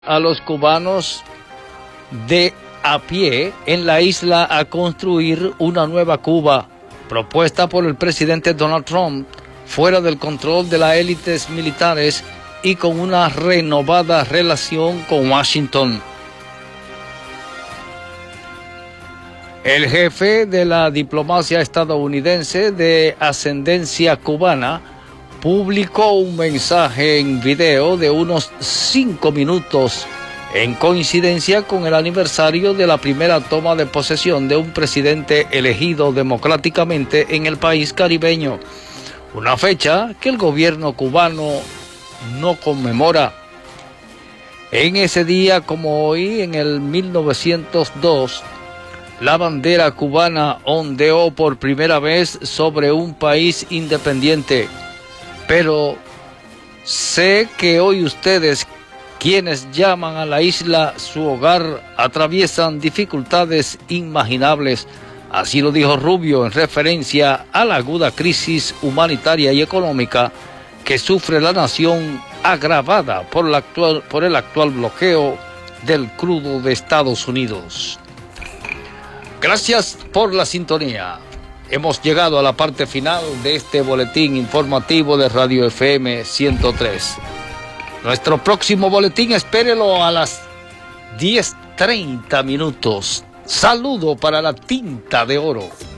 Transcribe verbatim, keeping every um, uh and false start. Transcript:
a los cubanos de a pie en la isla a construir una nueva Cuba, propuesta por el presidente Donald Trump, fuera del control de las élites militares y con una renovada relación con Washington. El jefe de la diplomacia estadounidense de ascendencia cubana publicó un mensaje en video de unos cinco minutos en coincidencia con el aniversario de la primera toma de posesión de un presidente elegido democráticamente en el país caribeño, una fecha que el gobierno cubano no conmemora. En ese día, como hoy, en el mil novecientos dos, la bandera cubana ondeó por primera vez sobre un país independiente. Pero sé que hoy ustedes, quienes llaman a la isla su hogar, atraviesan dificultades inimaginables. Así lo dijo Rubio en referencia a la aguda crisis humanitaria y económica que sufre la nación, agravada por, la actual, por el actual bloqueo del crudo de Estados Unidos. Gracias por la sintonía. Hemos llegado a la parte final de este boletín informativo de Radio F M ciento tres. Nuestro próximo boletín espérelo a las diez treinta minutos. Saludo para la tinta de oro.